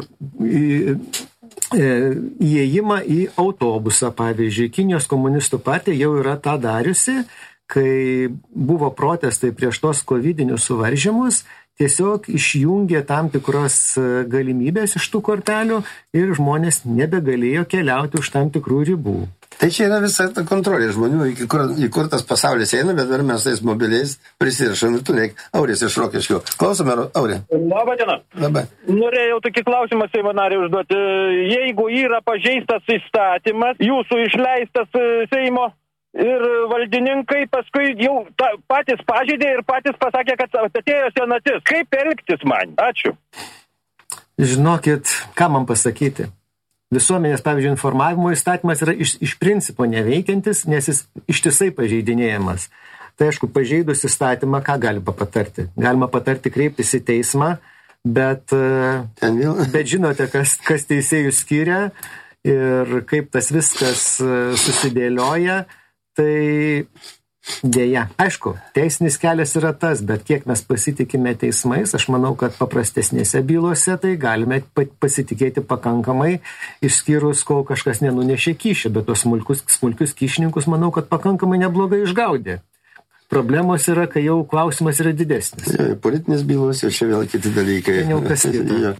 įėjimą į autobusą, pavyzdžiui. Kinijos komunistų partija jau yra tą dariusi, kai buvo protestai prieš tos kovidinius suvaržymus, tiesiog išjungė tam tikros galimybės iš tų kortelių ir žmonės nebegalėjo keliauti už tam tikrų ribų. Tai čia yra visa ta kontrolė žmonių, į kur, į kur tas pasaulis eina, bet dar mes tais mobiliais prisirišam ir tu neik. Auris iš Rokiškio. Klausome, Aurė. Labą dieną. Labai. Norėjau tokį klausimą Seimo nariui užduoti. Jeigu yra pažeistas įstatymas, jūsų išleistas Seimo, ir valdininkai paskui jau ta, patys pažeidė ir patys pasakė, kad atėjo senatis. Kaip elgtis man? Ačiū. Žinokit, ką man pasakyti? Visuomenės, pavyzdžiui, informavimo įstatymas yra iš, iš principo neveikiantis, nes jis ištisai pažeidinėjamas. Tai aišku, pažeidus įstatymą, ką galima patarti? Galima patarti kreiptis į teismą, bet, bet žinote, kas, kas teisėjų skiria ir kaip tas viskas susidėlioja. Tai dėja. Aišku, teisinis kelias yra tas, bet kiek mes pasitikime teismais, aš manau, kad paprastesnėse bylose tai galime pasitikėti pakankamai, išskyrus, kol kažkas nenunešė kyšį, bet tos smulkius, smulkius kyšininkus, manau, kad pakankamai neblogai išgaudė. Problemos yra, kai jau klausimas yra didesnis. Ja, politinės bylos ir čia vėl kiti dalykai. Tai jau kas kita.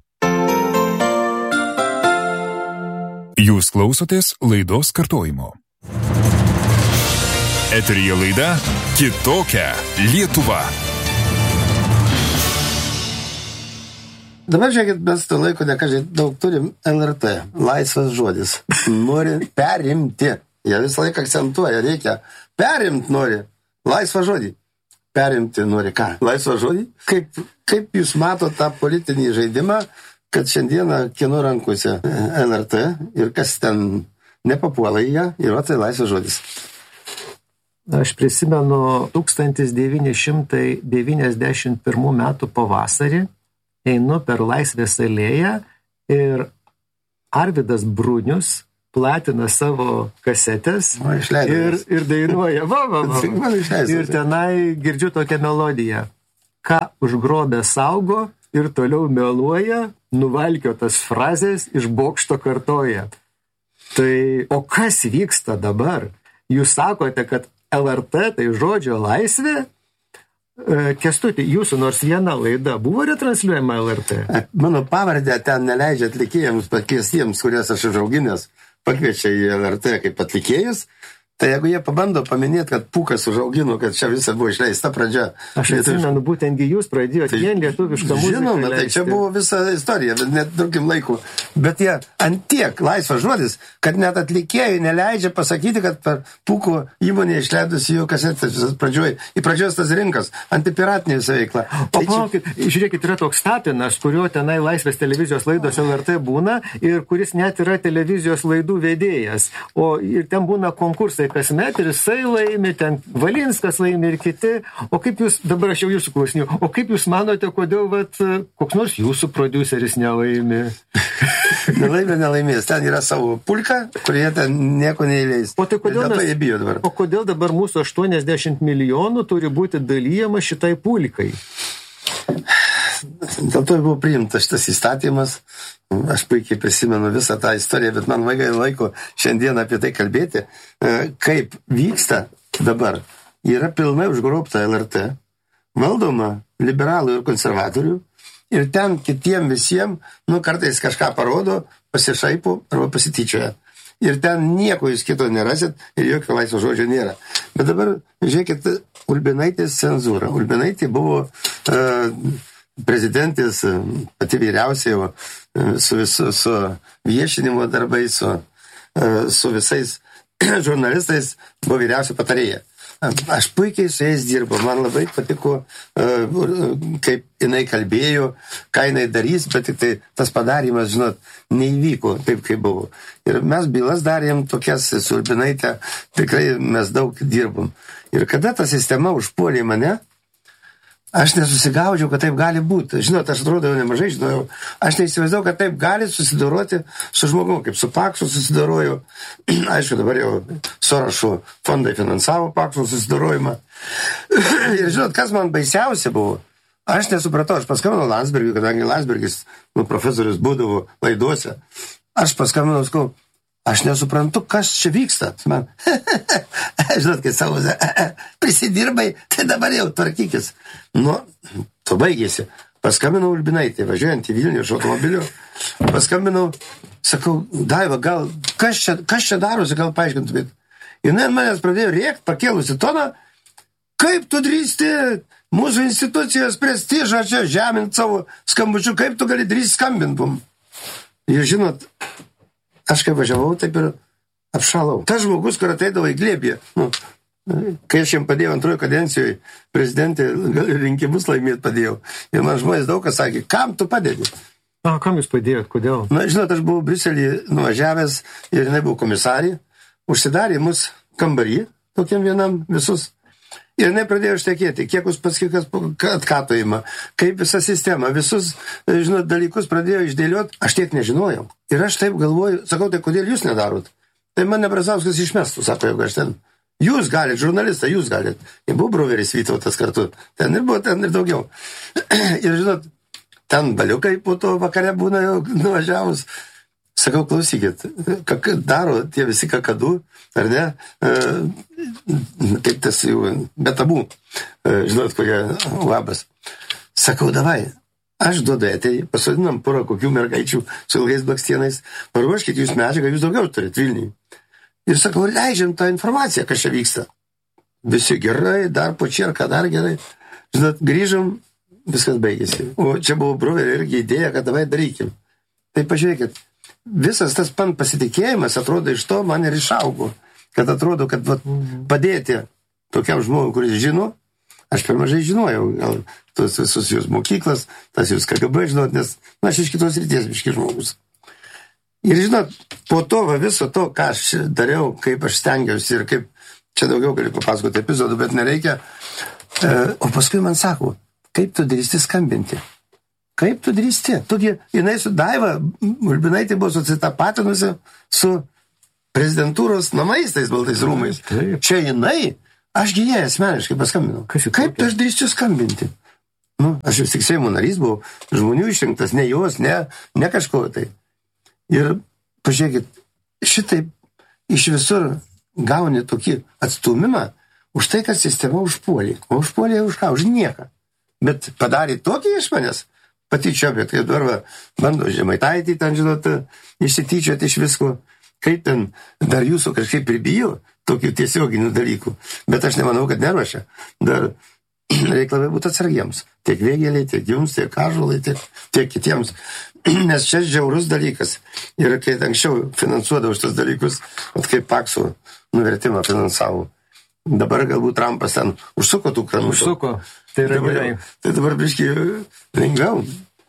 Jūs klausotės laidos kartojimo. Eteryje laida Kitokia Lietuva. Dabar žiūrėkit, mes to laiko nekažiai daug turim L R T, laisvas žodis. Nori perimti. Jie visą laiką akcentuoja, reikia. Perimt nori. Laisvą žodį. Perimti nori ką? Laisvą žodį? Kaip, kaip jūs mato tą politinį žaidimą, kad šiandieną kieno rankose L R T ir kas ten nepapuola į ją, yra tai laisvas žodis. Aš prisimenu tūkstantis devyni šimtai devyniasdešimt pirmų metų pavasarį, einu per Laisvės alėją ir Arvydas Brunius platina savo kasetės o, ir, ir dainuoja. Va, va, va. Ir tenai girdžiu tokią melodiją. Ką užgrobė saugo ir toliau meluoja, nuvalkiotas frazės iš bokšto kartoja. Tai, o kas vyksta dabar? Jūs sakote, kad L R T tai žodžio laisvė. Kęstuti, jūsų nors viena laida buvo retransliuojama L R T? Mano pavardę ten neleidžia atlikėjams, pakviestiems, kurias aš užauginęs, pakviečia į L R T kaip atlikėjus. Tai jeigu jie pabando paminėti, kad Pūkas užaugino, kad čia visa buvo išleista pradžia. Aš atsimenu, būtengi jūs pradėjote vien lietuvišką muziką. Žinoma, tai čia buvo visa istorija, bet net daugiam laikų. Bet jie antiek laisvas žodis, kad net atlikėjai neleidžia pasakyti, kad per Pūko įmonę išleidusi jų kasetės pradžioj, į pradžios tas rinkas, antipiratinė veikla. O tai palaukit, čia... žiūrėkit, yra toks Tapinas, kurio tenai Laisvės televizijos laidos L R T būna ir kuris net yra televizijos laidų vedėjas. O ir ten būna konkursai kasmet ir jisai laimi, ten Valinskas laimi ir kiti. O kaip jūs, dabar aš jau jūsų klausinėjau, o kaip jūs manote, kodėl vat, koks nors jūsų prodiuseris nelaimi? Nelaimė, nelaimės. Ten yra savo pulka, kurie ten nieko neįleis. O tai kodėl, mes, jie bijo dabar. O kodėl dabar mūsų aštuoniasdešimt milijonų turi būti dalyjama šitai pulkai? Dėl to buvo priimtas šitas įstatymas. Aš puikiai prisimenu visą tą istoriją, bet man vaikai laiko šiandien apie tai kalbėti. Kaip vyksta dabar, yra pilnai užgrobta L R T, valdoma liberalų ir konservatorių, ir ten kitiem visiems, nu, kartais kažką parodo, pasišaipo arba pasityčioja. Ir ten nieko jūs kito nerasit ir jokio laisvo žodžio nėra. Bet dabar, žiūrėkit, Ulbinaitės cenzūra. Ulbinaitė buvo uh, prezidentės, pati vyriausiai, su, su, su viešinimo darbais, su, su visais žurnalistais, buvo vyriausia patarėja. Aš puikiai su jais dirbu, man labai patiko, kaip jinai kalbėjo, ką jinai darys, bet tik tai tas padarimas, žinot, neįvyko taip, kaip buvo. Ir mes bylas darėm tokias su Ulbinaite, tikrai mes daug dirbom. Ir kada ta sistema užpuolė mane, aš nesusigaudžiau, kad taip gali būti. Žinot, aš atrodo jau nemažai žinojau. Aš neįsivaizdavau, kad taip gali susidoroti su žmogumu, kaip su Paksu susidoroju. Aišku, dabar jau Sorošo fondai finansavo Paksu susidorojimą. Ir žinot, kas man baisiausia buvo? Aš nesupratau, aš paskambinau Landsbergiui, kadangi Landsbergis, nu, profesorius būdavo laiduose. Aš paskambinau, skau, aš nesuprantu, kas čia vyksta. Man, žinot, kai savo, prisidirbai, tai dabar jau tvarkykis. Nu, to baigėsi. Paskambinau Ulbinaitį, važiuojant į Vilnių iš automobilio. Paskambinau, sakau, Daiva, gal, kas čia, kas čia darosi, gal paaiškintumėt. Ir net manęs pradėjo rėkt, pakėlusi toną, kaip tu drįsti mūsų institucijos prestižą čia žemint savo skambučiu, kaip tu gali drįsti skambintum. Ir žinot, aš kaip važiavau, taip ir apšalau. Tas žmogus, kur ateidavo į glėbį, nu, kai aš jam padėjau antrojo kadencijoje, prezidentė rinkimus laimėti padėjau. Ir man žmonės daug kas sakė, kam tu padėdi? O, kam jūs padėjot, kodėl? Na, žinot, aš buvau Briuselį nuvažiavęs ir jinai buvo komisarė, užsidarė mus kambarį, tokiam vienam visus. Ir jinai pradėjo štekėti, kiek jūs paskikas atkatojimą, kaip visą sistemą, visus, žinot, dalykus pradėjo išdėlioti, aš tiek nežinojau. Ir aš taip galvoju, sakau, tai kodėl jūs nedarot? Tai mane Brazauskas išmestų, sako, jeigu aš ten. Jūs galit, žurnalistą, jūs galit. Ir buvo Bruveris Vytautas kartu, ten ir buvo, ten ir daugiau. Ir žinot, ten baliukai po to vakare būna jau nuvažiavus. Sakau, klausykit, ką daro tie visi kakadų, ar ne? E, kaip tas jau, betabų, e, žinot, kokie labas. Sakau, davai, aš duodu eterį, pasodinam porą kokių mergaičių su ilgais blakstienais, paruoškit jūs medžiagą, jūs daugiau turit Vilniui. Ir sakau, leidžiam tą informaciją, kas čia vyksta. Visi gerai, dar po čierką, dar gerai. Žinot, grįžom, viskas baigėsi. O čia buvo Bruverio irgi idėja, kad davai darykim. Tai pažiūrėkit, visas tas pan pasitikėjimas, atrodo, iš to man ir išaugo. Kad atrodo, kad vat, padėti tokiam žmogui, kuris žino, aš per mažai žinojau, gal tos visus jūs mokyklas, tas jūs K G B žinot, nes na, aš iš kitos ryties biški žmogus. Ir žinot, po to va, viso to, ką aš dariau, kaip aš stengiausi ir kaip, čia daugiau galiu papasakoti epizodų, bet nereikia. E, o paskui man sako, kaip tu drįsti skambinti? Kaip tu drįsti? Tugi, jinai su Daiva, Ulbinaitė buvo susitapatinusi su prezidentūros namais, tais baltais rūmais. Taip. Čia jinai, ašgi jai asmeniškai paskambinau. Kaip tu aš drįsčiau skambinti? Nu, aš vis tik Seimo narys buvau, žmonių išrinktas, ne jos, ne, ne kažko tai. Ir pažiūrėkit, šitaip iš visur gauni tokį atstumimą už tai, kad sistema užpuolė. O užpuolė už ką? Už nieką. Bet padarė tokį iš manęs, patyčiopė, tai dabar va, bando Žemaitaitį ten, žinot, išsityčioti iš visko. Kaip ten dar jūsų kažkaip pribijo tokių tiesioginių dalykų. Bet aš nemanau, kad neruošia. Dar reikia labai būti atsargiems. Tiek Vėgėliai, tiek jums, tiek Ąžuolai, tiek, tiek kitiems. Nes čia žiaurus dalykas. Ir kai anksčiau finansuodavo šitos dalykus, at kaip Pakso nuvertimą finansavo. Dabar galbūt Trumpas ten užsuko tų kranų. Užsuko. Tai yra gerai. Tai dabar biškai lengviau.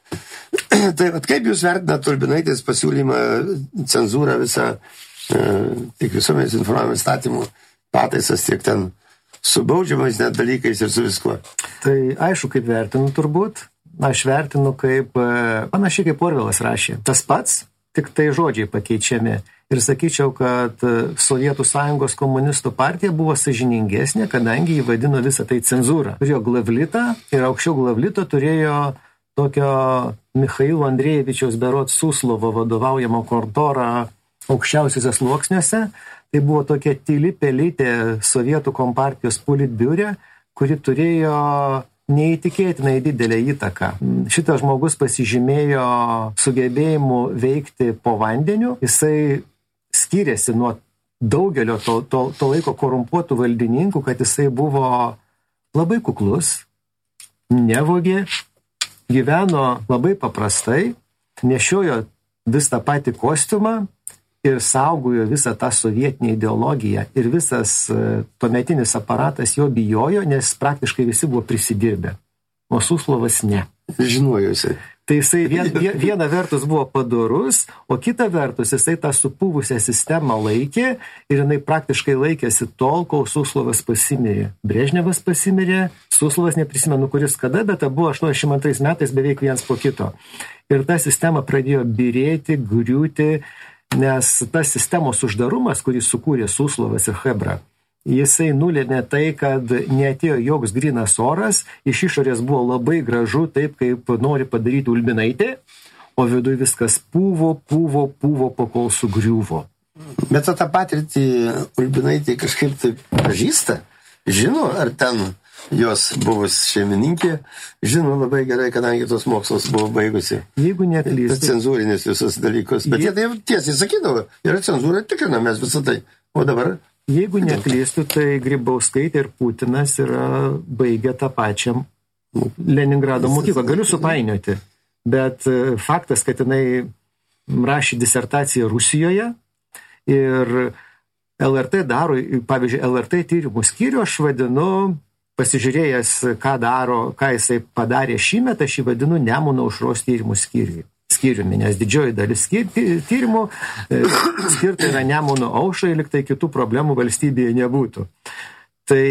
Tai at kaip jūs vertinat Ulbinaitės pasiūlymą, cenzūrą visą, e, tiek visuomenės informavimo įstatymų pataisas, tiek ten su baudžiamais net dalykais ir su viskuo? Tai aišku, kaip vertinu turbūt. Aš vertinu kaip, panašiai kaip Orvelas rašė. Tas pats, tik tai žodžiai pakeičiami. Ir sakyčiau, kad Sovietų Sąjungos komunistų partija buvo sąžiningesnė, kadangi jį vadino visą tai cenzūrą. Turėjo Glavlitą ir aukščiau Glavlito turėjo tokio Michailo Andrėjevičiaus berods Suslovo vadovaujamo kontorą aukščiausiuose sluoksniuose. Tai buvo tokia tyli pelytė Sovietų kompartijos politbiure, kuri turėjo neįtikėtinai didelę įtaką. Šitas žmogus pasižymėjo sugebėjimu veikti po vandeniu. Jisai skiriasi nuo daugelio to, to, to laiko korumpuotų valdininkų, kad jisai buvo labai kuklus, nevogė, gyveno labai paprastai, nešiojo vis tą patį kostiumą ir saugojo visą tą sovietinę ideologiją. Ir visas tuometinis aparatas jo bijojo, nes praktiškai visi buvo prisidirbę. O Suslovas ne. žinojusi. Tai jisai vien, viena vertus buvo padorus, o kita vertus jisai tą supuvusią sistemą laikė ir jinai praktiškai laikėsi tol, kol Suslovas pasimirė. Brežnevas pasimirė, Suslovas neprisimenu kuris kada, bet buvo aštuoniasdešimt antrais metais beveik viens po kito. Ir ta sistema pradėjo birėti, griūti, nes tas sistemos uždarumas, kurį sukūrė Suslovas ir Chebra, jisai nulėmė tai, kad neatėjo joks grynas oras, iš išorės buvo labai gražu, taip kaip nori padaryti Ulbinaitė, o viduje viskas pūvo, pūvo, pūvo, pakol sugriuvo. Bet tą patirtį Ulbinaitė kažkaip taip pažįsta, žino, ar ten jos buvus šeimininkė, žino labai gerai, kadangi tos mokslos buvo baigusi. Jeigu neklystu. Cenzūrinis visus dalykus. Bet jie tai tiesiai sakydavo, yra cenzūra, tikrina mes visą tai. O dabar... Jeigu neklystu, tai Grybauskaitė ir Putinas yra baigę tą pačią Leningrado mokyklą. Galiu supainioti, bet faktas, kad jinai rašė disertaciją Rusijoje ir L R T daro, pavyzdžiui, L R T tyrimų skyrių, aš vadinu, pasižiūrėjęs, ką daro, ką jisai padarė šįmet, aš jį vadinu Nemuno aušros tyrimų skyriui. Skyriumi, nes didžioji dalis tyrimų skirta yra Nemuno aušrai, liktai kitų problemų valstybėje nebūtų. Tai...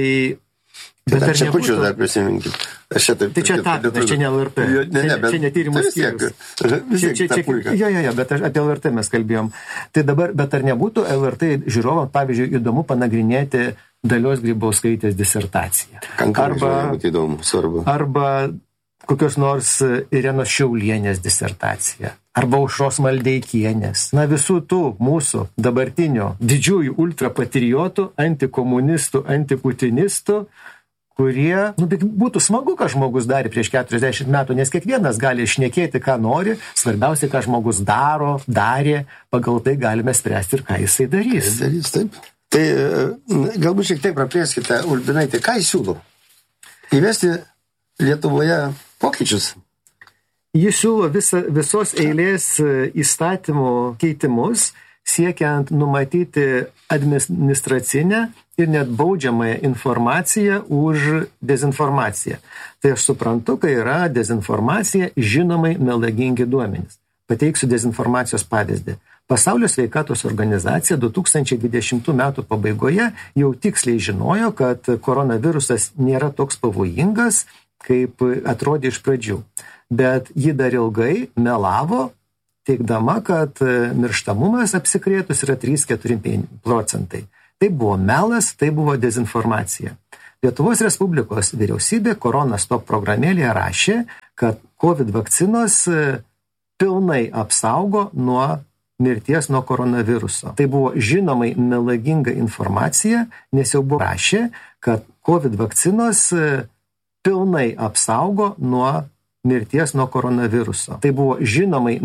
Bet ar čia pučius dar prisiminkit? Tai čia taktas, čia ne L R T. Ne, ne, bet... Čia ne tyrimų skyrius. Vis tiek tą pulką. Jo, jo, jo, bet apie L R T mes kalbėjom. Tai dabar, bet ar nebūtų L R T žiūrovams, pavyzdžiui, įdomu panagrinėti Dalios Grybauskaitės disertaciją? Arba, įdomu, svarbu. Arba kokios nors Irenos Šiaulienės disertacija, arba Aušros Maldeikienės. Na, visų tų mūsų dabartinio didžiųjų ultrapatriotų, antikomunistų, antiputinistų, kurie, nu, būtų smagu, ką žmogus darė prieš keturiasdešimt metų, nes kiekvienas gali šnekėti, ką nori, svarbiausia, ką žmogus daro, darė, pagal tai galime spręsti ir ką jisai darys. Darys, taip. Tai galbūt šiek tiek praplėskite Ulbinaitė, ką jis siūlo? Įvesti Lietuvoje pokyčius. Jis siūlo visa, visos eilės įstatymų keitimus, siekiant numatyti administracinę ir net baudžiamąją informaciją už dezinformaciją. Tai aš suprantu, kai yra dezinformacija, žinomai melagingi duomenys. Pateiksiu dezinformacijos pavyzdį. Pasaulio sveikatos organizacija du tūkstančiai dvidešimtų metų pabaigoje jau tiksliai žinojo, kad koronavirusas nėra toks pavojingas, kaip atrodė iš pradžių. Bet ji dar ilgai melavo, teigdama, kad mirštamumas apsikrėtus yra trys keturi procentai. Tai buvo melas, tai buvo dezinformacija. Lietuvos Respublikos vyriausybė Korona Stop programėlėje rašė, kad COVID vakcinos pilnai apsaugo nuo mirties nuo koronaviruso. Tai buvo žinomai melaginga informacija, nes jau buvo rašė, kad COVID vakcinos pilnai apsaugo nuo mirties nuo koronaviruso. Tai buvo žinomai